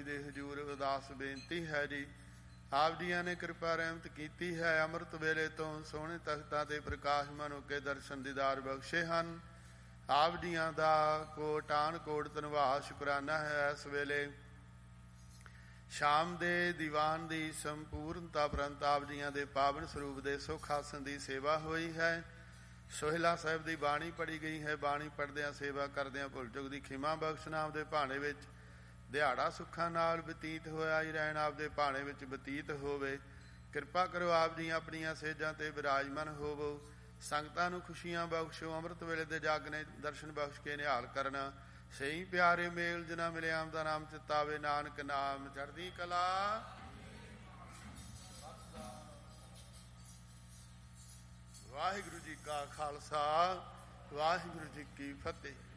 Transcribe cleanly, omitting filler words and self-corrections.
ਦੇ ਹਜ਼ੂਰ ਉਦਾਸ ਬੇਨਤੀ ਹੈ ਜੀ। ਆਪ ਜੀਆਂ ਨੇ ਕਿਰਪਾ ਰਹਿਮਤ ਕੀਤੀ ਹੈ। ਅੰਮ੍ਰਿਤ ਵੇਲੇ ਤੋਂ ਸੋਹਣੇ ਤਖਤਾਂ ਤੇ ਪ੍ਰਕਾਸ਼ਮਾਨ ਹੋ ਕੇ ਦਰਸ਼ਨ ਦੀਦਾਰ ਬਖਸ਼ੇ ਹਨ। ਆਪ ਜੀਆਂ ਦਾ ਕੋਟਾਨ ਕੋਟ ਧੰਨਵਾਦ ਸ਼ੁਕਰਾਨਾ ਹੈ। ਇਸ ਵੇਲੇ ਸ਼ਾਮ ਦੇ ਦੀਵਾਨ ਦੀ ਸੰਪੂਰਨਤਾ ਉਪਰੰਤ ਆਪ ਜੀਆਂ ਦੇ ਪਾਵਨ ਸਰੂਪ ਦੇ ਸੁਖ ਆਸਣ ਦੀ ਸੇਵਾ ਹੋਈ ਹੈ। ਸੋਹਿਲਾ ਸਾਹਿਬ ਦੀ ਬਾਣੀ ਪੜ੍ਹੀ ਗਈ ਹੈ। ਬਾਣੀ ਪੜ੍ਹਦਿਆਂ ਸੇਵਾ ਕਰਦਿਆਂ ਭੁੱਲ ਚੁੱਕ ਦੀ ਖਿਮਾ ਬਖਸ਼। ਨਾਮ ਦੇ ਭਾਣੇ ਵਿੱਚ ਦਿਹਾੜਾ ਸੁੱਖਾਂ ਨਾਲ ਬਤੀਤ ਹੋਇਆ ਹੀ ਰਹਿਣ। ਆਪ ਦੇ ਭਾਣੇ ਵਿੱਚ ਬਤੀਤ ਹੋਵੇ। ਕਿਰਪਾ ਕਰੋ ਆਪ ਜੀ ਆਪਣੀਆਂ ਸੇਜਾਂ ਤੇ ਵਿਰਾਜਮਾਨ ਹੋਵੋ। ਸੰਗਤਾਂ ਨੂੰ ਖੁਸ਼ੀਆਂ ਬਖਸ਼ੋ। ਅੰਮ੍ਰਿਤ ਵੇਲੇ ਦੇ ਜਾਗਨੇ ਦਰਸ਼ਨ ਬਖਸ਼ ਕੇ ਨਿਹਾਲ ਕਰਨਾ। ਸਹੀ ਪਿਆਰੇ ਮੇਲ ਜਿਨ੍ਹਾਂ ਮਿਲੇ ਆਮ ਦਾ ਨਾਮ ਚਿਤਾਵੇ। ਨਾਨਕ ਨਾਮ ਚੜ੍ਹਦੀ ਕਲਾ। ਵਾਹਿਗੁਰੂ ਜੀ ਕਾ ਖਾਲਸਾ, ਵਾਹਿਗੁਰੂ ਜੀ ਕੀ ਫਤਿਹ।